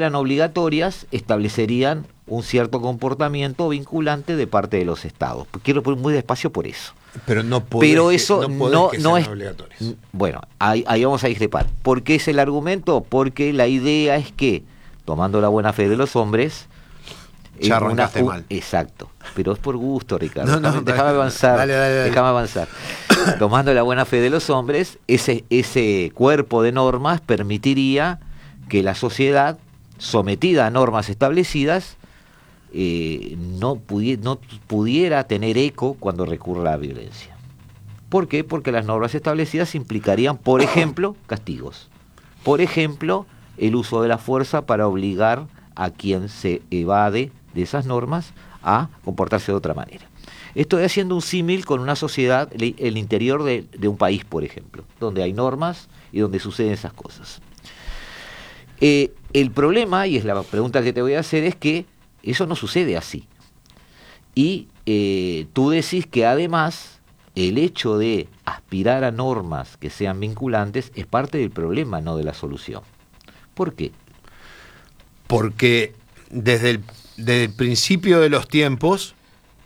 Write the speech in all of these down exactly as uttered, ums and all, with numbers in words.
fueran obligatorias, establecerían un cierto comportamiento vinculante de parte de los estados. Quiero ir muy despacio por eso. Pero no podés, Pero eso no, no, que no es obligatorios. Bueno, ahí, ahí vamos a discrepar. ¿Por qué es el argumento? Porque la idea es que, tomando la buena fe de los hombres, ya arrancaste una, un, mal. Exacto, pero es por gusto, Ricardo. No, no, déjame, déjame avanzar. Dale, dale, dale. Déjame avanzar. Tomando la buena fe de los hombres, ese, ese cuerpo de normas permitiría que la sociedad, sometida a normas establecidas, eh, no, pudi- no pudiera tener eco cuando recurra a la violencia. ¿Por qué? Porque las normas establecidas implicarían, por ejemplo, castigos. Por ejemplo, el uso de la fuerza para obligar a quien se evade de esas normas a comportarse de otra manera. Estoy haciendo un símil con una sociedad, el interior de, de un país, por ejemplo, donde hay normas y donde suceden esas cosas. Eh, el problema, y es la pregunta que te voy a hacer, es que eso no sucede así. Y eh, tú decís que además el hecho de aspirar a normas que sean vinculantes es parte del problema, no de la solución. ¿Por qué? Porque desde el, desde el principio de los tiempos,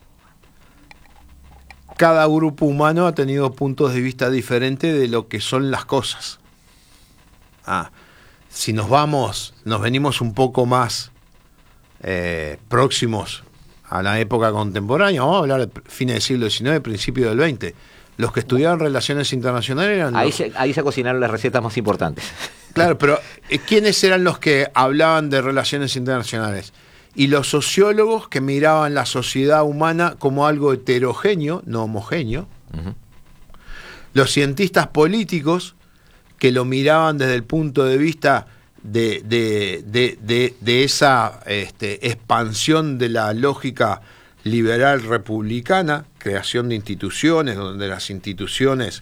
cada grupo humano ha tenido puntos de vista diferentes de lo que son las cosas. Ah, si nos vamos, nos venimos un poco más eh, próximos a la época contemporánea, vamos a hablar de fines del siglo diecinueve, principio del veinte. Los que estudiaban relaciones internacionales eran... Ahí, los... se, ahí se cocinaron las recetas más importantes. Claro, pero ¿quiénes eran los que hablaban de relaciones internacionales? Y los sociólogos que miraban la sociedad humana como algo heterogéneo, no homogéneo. Uh-huh. Los cientistas políticos que lo miraban desde el punto de vista de, de, de, de, de esa este, expansión de la lógica liberal republicana, creación de instituciones, donde las instituciones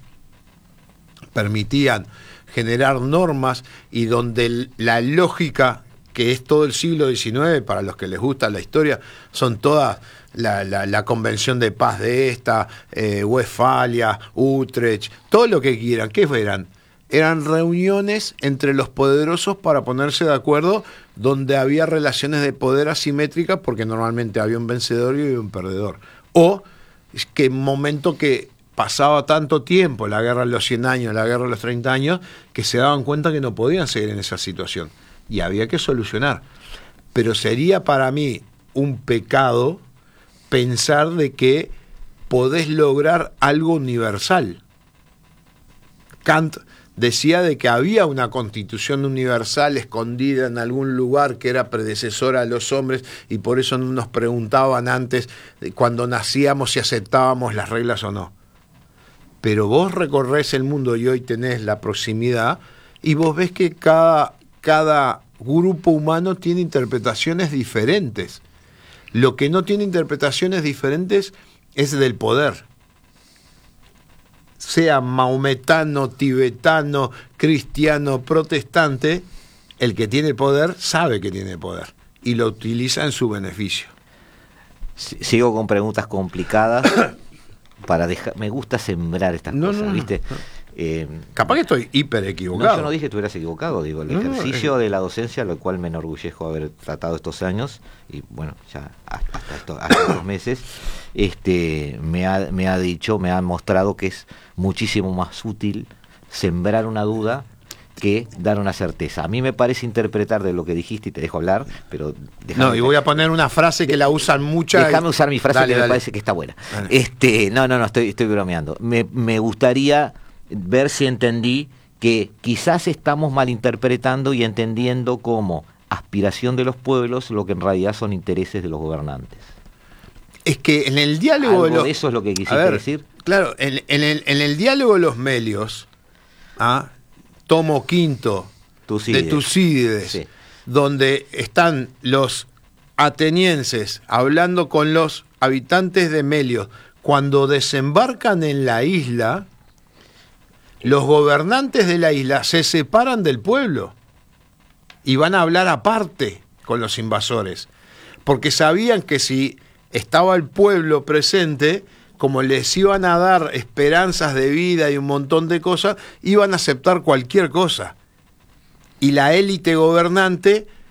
permitían generar normas y donde la lógica, que es todo el siglo diecinueve, para los que les gusta la historia, son todas la, la, la Convención de Paz de esta, eh, Westfalia, Utrecht, todo lo que quieran. ¿Qué eran? Eran reuniones entre los poderosos para ponerse de acuerdo, donde había relaciones de poder asimétricas, porque normalmente había un vencedor y un perdedor. O es que en momento que pasaba tanto tiempo, la guerra de los cien años, la guerra de los treinta años, que se daban cuenta que no podían seguir en esa situación. Y había que solucionar. Pero sería para mí un pecado pensar de que podés lograr algo universal. Kant decía de que había una constitución universal escondida en algún lugar que era predecesora a los hombres, y por eso no nos preguntaban antes, cuando nacíamos, si aceptábamos las reglas o no. Pero vos recorrés el mundo y hoy tenés la proximidad y vos ves que cada, cada grupo humano tiene interpretaciones diferentes. Lo que no tiene interpretaciones diferentes es del poder. Sea maometano, tibetano, cristiano, protestante, el que tiene poder sabe que tiene poder y lo utiliza en su beneficio. Sigo con preguntas complicadas. Para dejar, me gusta sembrar estas no, cosas, no, no, ¿viste? No. Eh, Capaz que estoy hiper equivocado. No, yo no dije que estuvieras equivocado, digo, el no, ejercicio no, eh. de la docencia, lo cual me enorgullezco haber tratado estos años, y bueno, ya hasta, hasta, estos, hasta estos meses, este, me ha, me ha dicho, me ha mostrado que es muchísimo más útil sembrar una duda que dar una certeza. A mí me parece interpretar de lo que dijiste, y te dejo hablar, pero... No, y voy a poner una frase que la usan muchas... Déjame usar mi frase, dale, que dale. Me parece que está buena. Dale. Este, no, no, no, estoy, estoy bromeando. Me, me gustaría ver si entendí que quizás estamos malinterpretando y entendiendo como aspiración de los pueblos lo que en realidad son intereses de los gobernantes. Es que en el diálogo... ¿Algo de, los, de eso es lo que quisiste ver, decir? Claro, en, en, el, en el diálogo de los Melios, ¿ah? tomo quinto Tucídides. de Tucídides, sí. donde están los atenienses hablando con los habitantes de Melios, cuando desembarcan en la isla, los gobernantes de la isla se separan del pueblo y van a hablar aparte con los invasores, porque sabían que si estaba el pueblo presente, como les iban a dar esperanzas de vida y un montón de cosas, iban a aceptar cualquier cosa. Y la élite gobernante